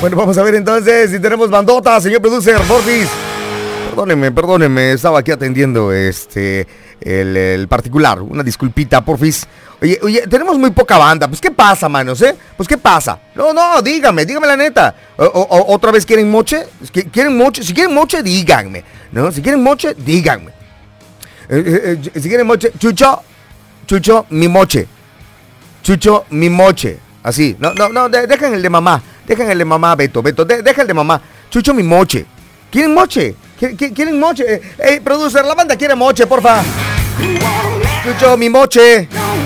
Bueno, vamos a ver entonces si tenemos bandota, señor producer, porfis. Perdóneme, estaba aquí atendiendo el particular. Una disculpita, porfis. Oye, tenemos muy poca banda. Pues, ¿qué pasa, manos, Pues, ¿qué pasa? No, dígame la neta. ¿Otra vez quieren moche? ¿Quieren moche? Si quieren moche, díganme. ¿No? Si quieren moche, díganme. Si quieren moche, Chucho, mi moche. Chucho, mi moche. Así. No, dejen el de mamá. Beto. Deja el de mamá. Chucho, mi moche. ¿Quieren moche? ¿Quieren moche? Producer, la banda quiere moche, porfa. Chucho, mi moche.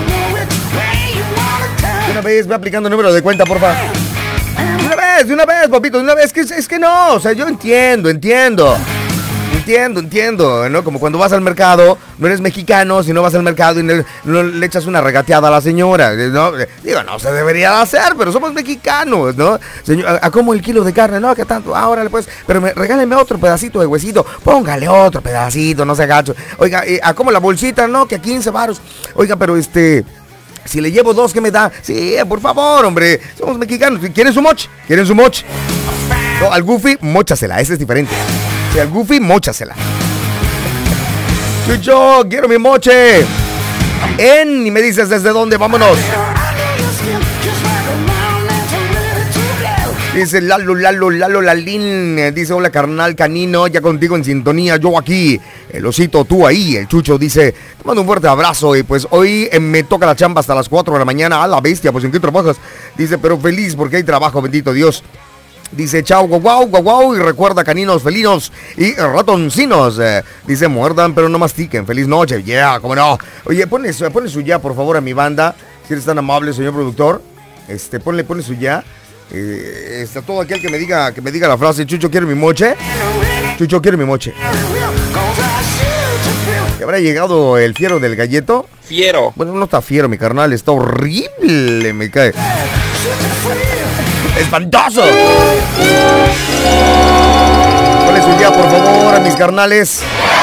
De una vez, ve aplicando el número de cuenta, porfa. De una vez, papito, de una vez. Es que no, o sea, yo entiendo, ¿no? Como cuando vas al mercado, no eres mexicano, si no vas al mercado y no le echas una regateada a la señora, ¿no? Digo, no se debería hacer, pero somos mexicanos, ¿no? Señor, ¿a cómo el kilo de carne? No, ¿qué tanto? Órale, pues, pero regáleme otro pedacito de huesito, póngale otro pedacito, no se agacho. Oiga, ¿a cómo la bolsita? No, que a 15 varos. Oiga, pero si le llevo 2, ¿qué me da? Sí, por favor, hombre, somos mexicanos. ¿Quieren su moche? No, al Goofy, móchasela, ese es diferente. Al Goofy, móchasela. Chucho, quiero mi moche. Y me dices desde dónde, vámonos. Dice Lalo Lalín. Dice, hola carnal canino, ya contigo en sintonía, yo aquí. El osito, tú ahí. El Chucho dice, te mando un fuerte abrazo. Y pues hoy me toca la chamba hasta las 4 de la mañana. A la bestia, pues ¿en qué trabajas? Dice, pero feliz porque hay trabajo, bendito Dios. Dice, chao, guau, y recuerda, caninos, felinos y ratoncinos. Dice, muerdan, pero no mastiquen. Feliz noche, cómo no. Oye, ponle su ya, por favor, a mi banda. Si eres tan amable, señor productor. Ponle su ya. Está todo aquel que me diga la frase, Chucho, quiero mi moche. Chucho, quiero mi moche. ¿Y habrá llegado el fiero del galleto? Fiero. Bueno, no está fiero, mi carnal, está horrible, me cae. ¡Espantoso! ¿Cuál es su día, por favor, a mis carnales?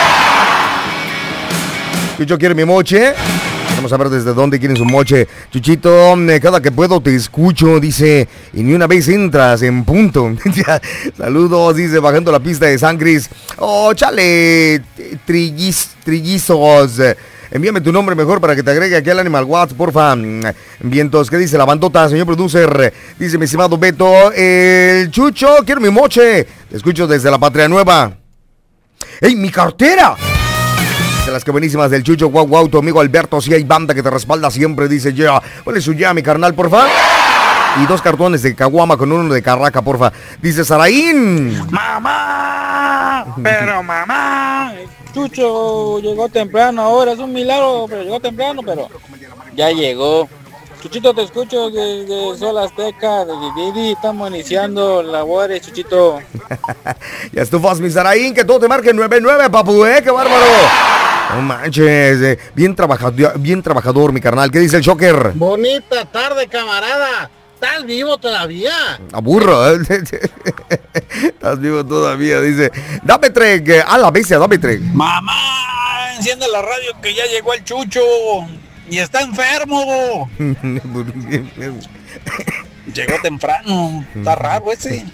Chucho quiere mi moche. Vamos a ver desde dónde quieren su moche. Chuchito, cada que puedo te escucho, dice, y ni una vez entras en punto. Saludos, dice, bajando la pista de Sangris. Oh, chale, trillizos. Envíame tu nombre mejor para que te agregue aquí al Animal Watts, porfa. Vientos, ¿qué dice la bandota, señor producer? Dice mi estimado Beto, el Chucho, quiero mi moche. Te escucho desde la Patria Nueva. ¡Ey, mi cartera! De las que buenísimas del Chucho, guau, tu amigo Alberto, si hay banda que te respalda siempre, dice ya. ¿Cuál es su ya, mi carnal, porfa? Y 2 cartones de caguama con uno de carraca, porfa. Dice Saraín. ¡Mamá! Pero mamá, Chucho llegó temprano ahora, es un milagro, pero llegó temprano, pero ya llegó. Chuchito, te escucho de Sol Azteca, de Didi, estamos iniciando labores, Chuchito. Ya estufas, mi Saraín, que todo te marque 99, papu, qué bárbaro. No manches, bien trabajador, mi carnal. ¿Qué dice el Shocker? Bonita tarde, camarada. ¿Estás vivo todavía? Aburro, Estás vivo todavía, dice. Dame trek, a la bestia, dame trek. Mamá, enciende la radio que ya llegó el Chucho y está enfermo. Llegó temprano, está raro ese.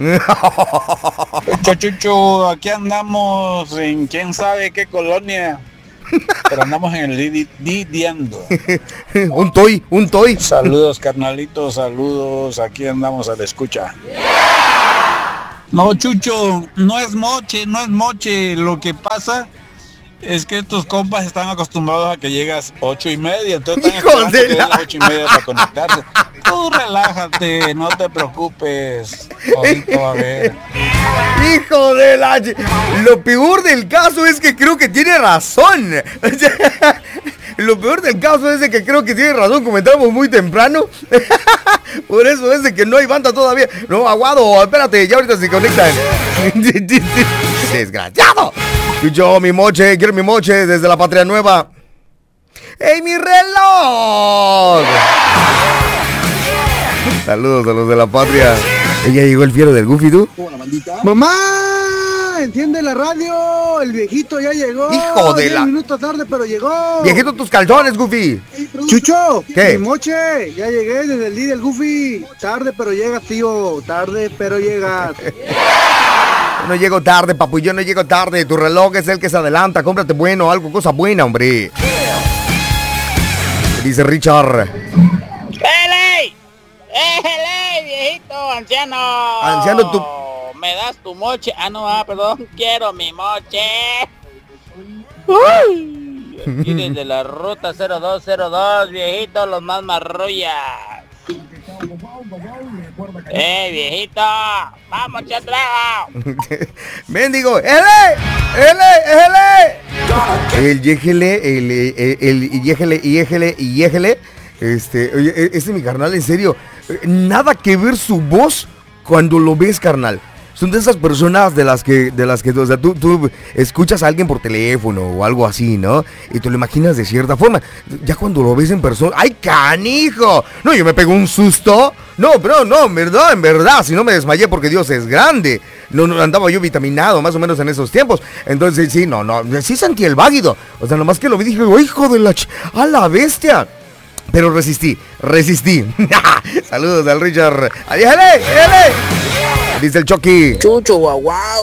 Chucho, aquí andamos en quién sabe qué colonia. Pero andamos en el didiando. Un toy. Saludos, carnalitos, saludos. Aquí andamos a la escucha. No, Chucho, no es moche. Lo que pasa es que estos compas están acostumbrados a que llegas 8:30. Entonces están esperando que llegues a las 8:30 para conectarse. Tú relájate, no te preocupes. Ahorita va a ver. Hijo de la... Lo peor del caso es que creo que tiene razón. Lo peor del caso es de que creo que tiene razón. Comentamos muy temprano. Por eso es de que no hay banda todavía. No, Aguado, espérate, ya ahorita se conectan. Desgraciado. Yo, mi moche, quiero mi moche desde la Patria Nueva. ¡Ey, mi reloj! Saludos a los de la Patria. ¿Ella llegó el fiero del Goofy, tú? ¡Mamá! enciende la radio, el viejito ya llegó. Hijo de 10 minutos tarde, pero llegó. Viejito, tus calzones, Goofy. Chucho, ¿Qué? mi moche, ya llegué desde el día del Goofy. Tarde, pero llegas, tío. Tarde, pero llegas. No llego tarde, papu, yo no llego tarde. Tu reloj es el que se adelanta. Cómprate bueno, algo, cosa buena, hombre. Dice Richard. ¡Ele! ¡Ele, viejito, anciano! Anciano, tú. ¿Me das tu moche? Ah, no, perdón. Quiero mi moche. Uy. Aquí desde la ruta 0202, viejito, los más marrullas. Viejito, vamos, chatrago. Mendigo, ¡ele! El yéjele. Oye, ese es mi carnal, en serio. Nada que ver su voz cuando lo ves, carnal. Son de esas personas de las que, o sea, tú escuchas a alguien por teléfono o algo así, ¿no? Y te lo imaginas de cierta forma. Ya cuando lo ves en persona, ¡ay, canijo! No, yo me pego un susto. No, pero no, en verdad, si no me desmayé porque Dios es grande. No andaba yo vitaminado, más o menos en esos tiempos. Entonces, sí, sí sentí el váguido. O sea, nomás que lo vi, dije, ¡oh, hijo de ¡a la bestia! Pero resistí. Saludos al Richard. ¡Éle! Dice el Chucky. Chucho, guau.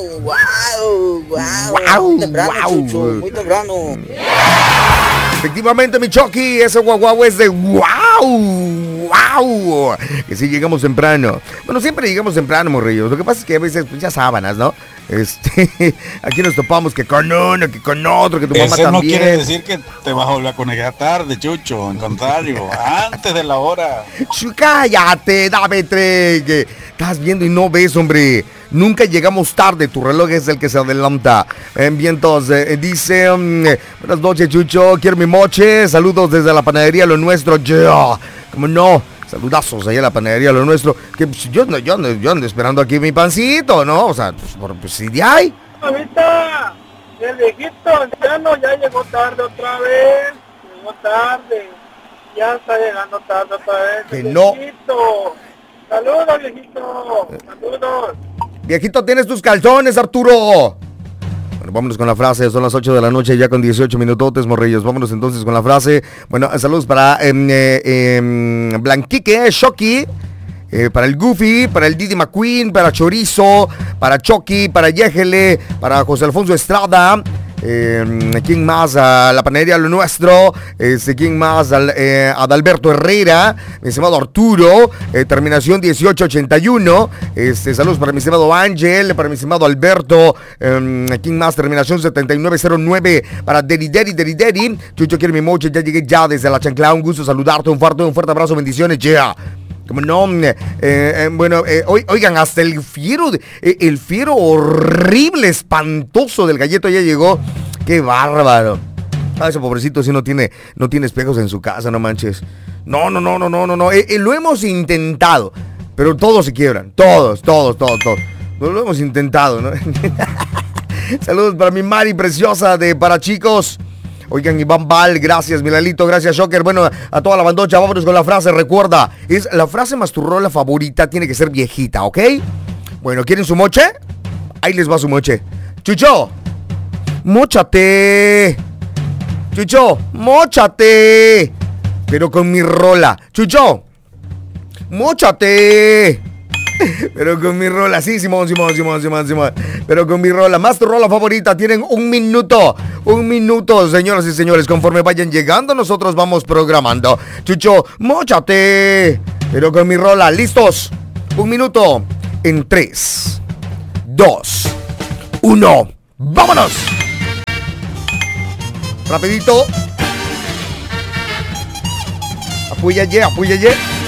Muy temprano, Chucho, muy temprano. Efectivamente, mi Chucky, ese guau es de wow. Que sí llegamos temprano. Bueno, siempre llegamos temprano, morrillos. Lo que pasa es que a veces, pues ya sábanas, ¿no? Aquí nos topamos que con uno, que con otro, que tu mamá también. No quiere decir que te vas a volver a conectar tarde, Chucho. En contrario, antes de la hora. Cállate, dame que estás viendo y no ves, hombre. Nunca llegamos tarde, tu reloj es el que se adelanta. Bien, entonces, dice, buenas noches, Chucho, quiero mi moche. Saludos desde la panadería Lo Nuestro. Yeah. ¿Cómo no? Saludazos allá a la panadería Lo Nuestro. Que pues, yo ando esperando aquí mi pancito, ¿no? O sea, pues si de ahí. Ahorita, el viejito anciano ya llegó tarde otra vez. Llegó tarde. Ya está llegando tarde otra vez. Que no. Viejito. Saludos, viejito. Saludos. Viejito, tienes tus calzones, Arturo. Bueno, vámonos con la frase. Son las 8 de la noche, ya con 18 minutotes, morrillos. Vámonos entonces con la frase. Bueno, saludos para Blanquique, Shocky, para el Goofy, para el Didi McQueen, para Chorizo, para Chucky, para Yéjele, para José Alfonso Estrada. ¿Quién más? A la panadería Lo Nuestro. ¿Quién más? Adalberto Herrera, mi estimado Arturo, terminación 1881. Saludos para mi estimado Ángel, para mi estimado Alberto. ¿Quién más? Terminación 7909 para Daddy. Chucho, quiere mi moche, ya llegué ya desde la chancla. Un gusto saludarte, un fuerte abrazo, bendiciones, yeah. Como no, oigan, hasta el fiero horrible, espantoso del galleto ya llegó. Qué bárbaro. Ese pobrecito sí no tiene espejos en su casa, no manches. No. Lo hemos intentado, pero todos se quiebran. Todos. Lo hemos intentado, ¿no? Saludos para mi Mari preciosa de Para Chicos. Oigan, Iván Val, gracias, Milalito, gracias, Shocker. Bueno, a toda la bandocha, vámonos con la frase. Recuerda, es la frase más tu rola favorita, tiene que ser viejita, ¿ok? Bueno, ¿quieren su moche? Ahí les va su moche. Chucho, móchate. Chucho, móchate. Pero con mi rola. Chucho, móchate. Pero con mi rola, sí, Simón. Pero con mi rola, más tu rola favorita. Tienen un minuto, señoras y señores. Conforme vayan llegando, nosotros vamos programando. Chucho, móchate. Pero con mi rola, listos. Un minuto. En 3, 2, 1. ¡Vámonos! Rapidito. Apúyale.